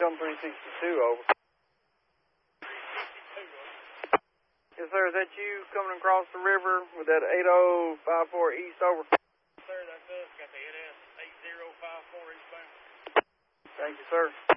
Come 362, over. Yes, sir. Is that you coming across the river with that 8054 east, over? Sir, that's us. Got the NS 8054 eastbound. Thank you, sir.